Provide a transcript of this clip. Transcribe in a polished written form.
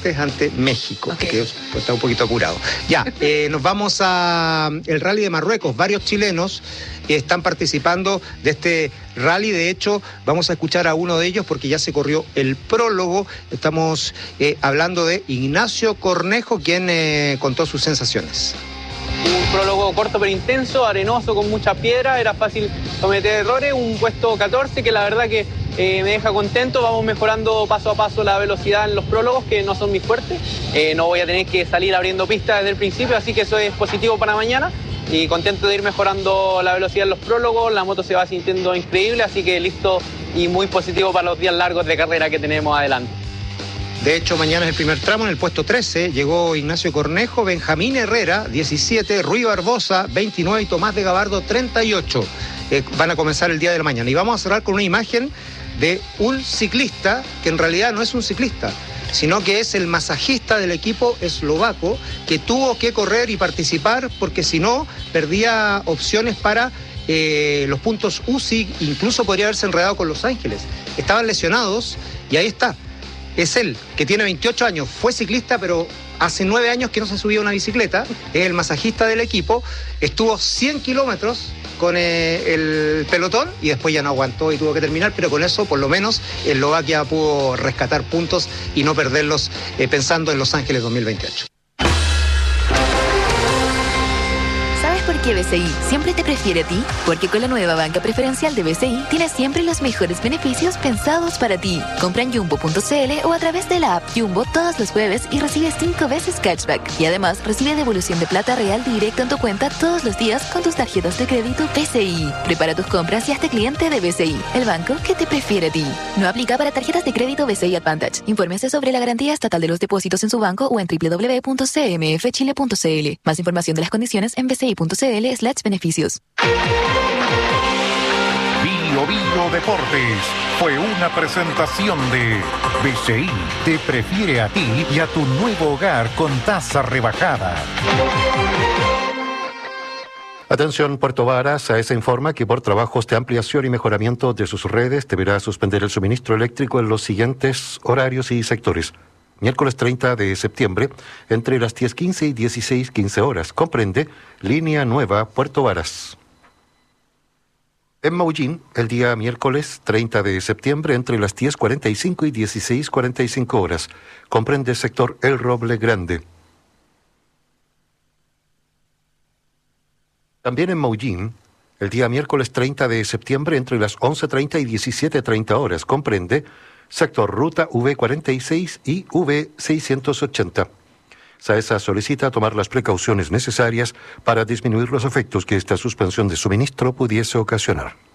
martes ante México, Okay. que está un poquito apurado. Ya, nos vamos a el Rally de Marruecos. Varios chilenos están participando de este rally. De hecho, vamos a escuchar a uno de ellos porque ya se corrió el prólogo. Estamos hablando de Ignacio Cornejo, quien contó sus sensaciones. Un prólogo corto pero intenso, arenoso, con mucha piedra, era fácil cometer errores, un puesto 14 que la verdad que me deja contento. Vamos mejorando paso a paso la velocidad en los prólogos, que no son mis fuertes. No voy a tener que salir abriendo pistas desde el principio, así que eso es positivo para mañana. Y contento de ir mejorando la velocidad en los prólogos, la moto se va sintiendo increíble, así que listo y muy positivo para los días largos de carrera que tenemos adelante. De hecho, mañana es el primer tramo. En el puesto 13 llegó Ignacio Cornejo, Benjamín Herrera, 17, Rui Barbosa, 29 y Tomás de Gabardo, 38. Van a comenzar el día de la mañana. Y vamos a cerrar con una imagen de un ciclista que en realidad no es un ciclista, sino que es el masajista del equipo eslovaco, que tuvo que correr y participar porque si no perdía opciones para los puntos UCI, incluso podría haberse enredado con Los Ángeles. Estaban lesionados y ahí está. Es él, que tiene 28 años, fue ciclista, pero hace 9 años que no se subía a una bicicleta, es el masajista del equipo, estuvo 100 kilómetros con el pelotón y después ya no aguantó y tuvo que terminar, pero con eso por lo menos Eslovaquia pudo rescatar puntos y no perderlos pensando en Los Ángeles 2028. ¿Por qué BCI siempre te prefiere a ti? Porque con la nueva banca preferencial de BCI tienes siempre los mejores beneficios pensados para ti. Compra en Jumbo.cl o a través de la app Jumbo todos los jueves y recibe 5 veces cashback. Y además recibe devolución de plata real directo en tu cuenta todos los días con tus tarjetas de crédito BCI. Prepara tus compras y hazte cliente de BCI, el banco que te prefiere a ti. No aplica para tarjetas de crédito BCI Advantage. Infórmese sobre la garantía estatal de los depósitos en su banco o en www.cmfchile.cl. Más información de las condiciones en bci.cl/beneficios. Bio Bio Deportes fue una presentación de BCI. Te prefiere a ti y a tu nuevo hogar con tasa rebajada. Atención, Puerto Varas, AESA informa que por trabajos de ampliación y mejoramiento de sus redes deberá suspender el suministro eléctrico en los siguientes horarios y sectores. Miércoles 30 de septiembre, entre las 10:15 y 16:15 horas. Comprende Línea Nueva Puerto Varas. En Maullín, el día miércoles 30 de septiembre, entre las 10:45 y 16:45 horas. Comprende sector El Roble Grande. También en Maullín, el día miércoles 30 de septiembre, entre las 11:30 y 17:30 horas. Comprende sector Ruta V46 y V680. SAESA solicita tomar las precauciones necesarias para disminuir los efectos que esta suspensión de suministro pudiese ocasionar.